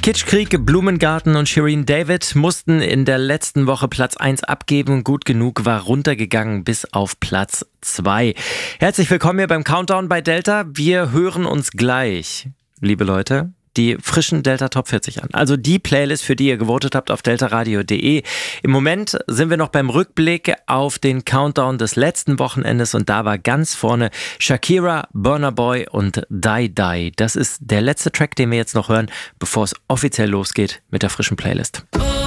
Kitschkrieg, Blumengarten und Shirin David mussten in der letzten Woche Platz 1 abgeben. Gut genug war runtergegangen bis auf Platz 2. Herzlich willkommen hier beim Countdown bei Delta. Wir hören uns gleich, liebe Leute, die frischen Delta Top 40 an. Also die Playlist, für die ihr gewotet habt auf deltaradio.de. Im Moment sind wir noch beim Rückblick auf den Countdown des letzten Wochenendes und da war ganz vorne Shakira, Burna Boy und Die Die. Das ist der letzte Track, den wir jetzt noch hören, bevor es offiziell losgeht mit der frischen Playlist.